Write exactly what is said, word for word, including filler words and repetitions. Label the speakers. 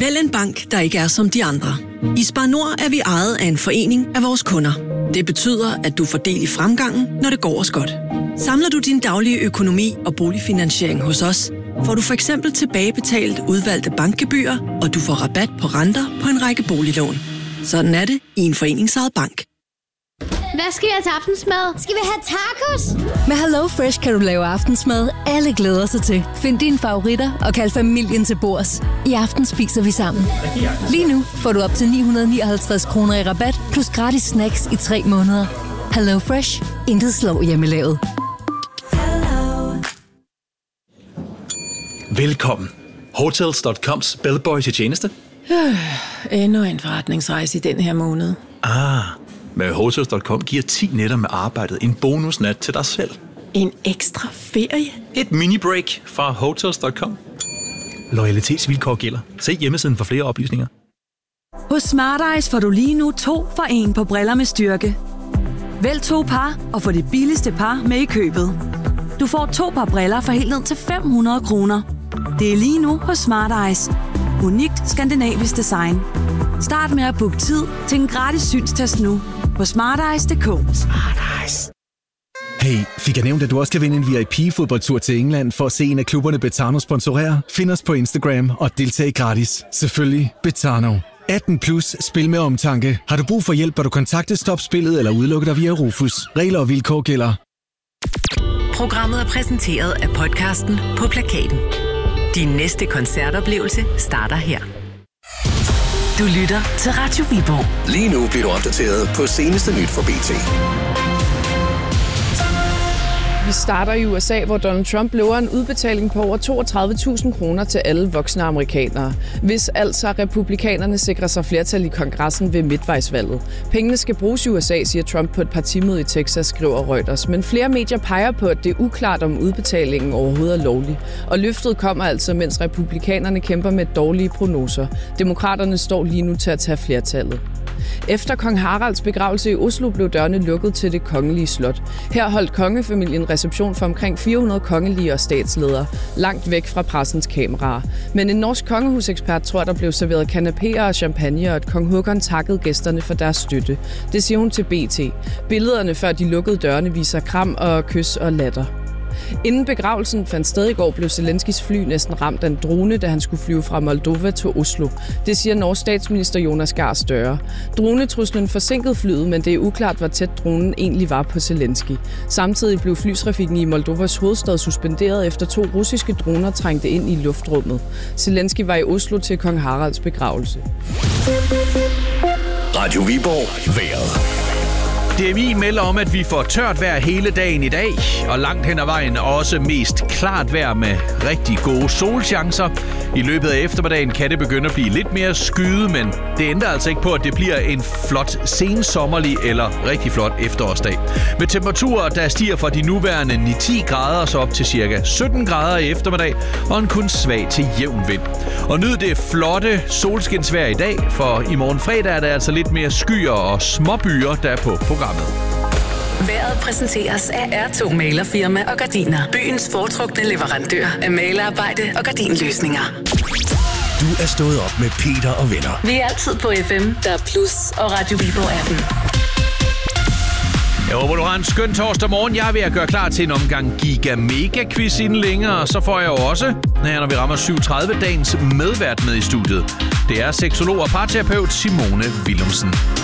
Speaker 1: Vælg en bank, der ikke er som de andre. I Spar Nord er vi ejet af en forening af vores kunder. Det betyder, at du får del i fremgangen, når det går os godt. Samler du din daglige økonomi og boligfinansiering hos os, får du for eksempel tilbagebetalt udvalgte bankgebyrer, og du får rabat på renter på en række boliglån. Sådan er det i en foreningsejet bank.
Speaker 2: Hvad skal vi have til aftensmad? Skal vi have tacos?
Speaker 3: Med Hello Fresh kan du lave aftensmad, alle glæder sig til. Find dine favoritter og kald familien til bords. I aften spiser vi sammen. Lige nu får du op til ni hundrede nioghalvtreds kroner i rabat, plus gratis snacks i tre måneder. Hello Fresh. Intet slår hjemmelavet.
Speaker 4: Velkommen. Hotels punktum coms bellboy til tjeneste.
Speaker 5: Øh, endnu en forretningsrejse i den her måned.
Speaker 4: Ah, med Hotels punktum com giver ti nætter med arbejdet en bonusnat til dig selv.
Speaker 5: En ekstra ferie?
Speaker 4: Et mini-break fra Hotels punktum com. Loyalitetsvilkår gælder. Se hjemmesiden for flere oplysninger.
Speaker 6: Hos Smart Eyes får du lige nu to for en på briller med styrke. Vælg to par og få det billigste par med i købet. Du får to par briller for helt ned til fem hundrede kroner. Det er lige nu hos Smart Eyes. Unikt skandinavisk design. Start med at booke tid til en gratis synstest nu på smarteyes punktum d k.
Speaker 4: Smart Eyes.
Speaker 7: Hey, fik jeg nævnt, at du også kan vinde en V I P-fodboldtur til England for at se en af klubberne Betano sponsorere? Find os på Instagram og deltag gratis. Selvfølgelig Betano. atten plus, spil med omtanke. Har du brug for hjælp, bør du kontakte Stop Spillet eller udelukke dig via Rufus. Regler og vilkår gælder.
Speaker 8: Programmet er præsenteret af podcasten På Plakaten. Din næste koncertoplevelse starter her. Du lytter til Radio Viborg.
Speaker 9: Lige nu bliver du opdateret på seneste nyt fra B T.
Speaker 5: Vi starter i U S A, hvor Donald Trump lover en udbetaling på over toogtredive tusind kroner til alle voksne amerikanere, hvis altså republikanerne sikrer sig flertal i kongressen ved midtvejsvalget. Pengene skal bruges i U S A, siger Trump på et partimøde i Texas, skriver Reuters. Men flere medier peger på, at det er uklart, om udbetalingen overhovedet er lovlig. Og løftet kommer altså, mens republikanerne kæmper med dårlige prognoser. Demokraterne står lige nu til at tage flertallet. Efter kong Haralds begravelse i Oslo blev dørene lukket til det kongelige slot. Her holdt kongefamilien reception for omkring fire hundrede kongelige og statsledere, langt væk fra pressens kameraer. Men en norsk kongehusekspert tror, der blev serveret kanapéer og champagne, og at kong Håkon takkede gæsterne for deres støtte. Det siger hun til B T. Billederne før de lukkede dørene viser kram og kys og latter. Inden begravelsen fandt sted i går, blev Zelenskis fly næsten ramt af en drone, da han skulle flyve fra Moldova til Oslo. Det siger norsk statsminister Jonas Gahr Støre. Dronetruslen forsinkede flyet, men det er uklart, hvor tæt dronen egentlig var på Zelensky. Samtidig blev flytrafikken i Moldovas hovedstad suspenderet, efter to russiske droner trængte ind i luftrummet. Zelensky var i Oslo til kong Haralds begravelse.
Speaker 9: Radio Viborg. Vejret.
Speaker 4: D M I melder om, at vi får tørt vejr hele dagen i dag, og langt hen ad vejen også mest klart vejr med rigtig gode solchancer. I løbet af eftermiddagen kan det begynde at blive lidt mere skyet, men det ændrer altså ikke på, at det bliver en flot sensommerlig eller rigtig flot efterårsdag. Med temperaturer, der stiger fra de nuværende ni til ti grader så op til ca. sytten grader i eftermiddag, og en kun svag til jævn vind. Og nyd det flotte solskinsvejr i dag, for i morgen fredag er der altså lidt mere skyer og småbyer, der er på programmet.
Speaker 8: Vejret præsenteres af R to Malerfirma og Gardiner. Byens foretrukne leverandør af malerarbejde og gardinløsninger.
Speaker 9: Du er stået op med Peter og venner.
Speaker 8: Vi er altid på F M, der er Plus og Radio Viborg appen.
Speaker 4: Jeg håber, du har en skøn torsdag morgen. Jeg er ved at gøre klar til en omgang Giga Mega Quiz inden længere. Og så får jeg jo også, når vi rammer syv tredive, dagens medvært med i studiet. Det er seksolog og parterapeut Simone Willumsen.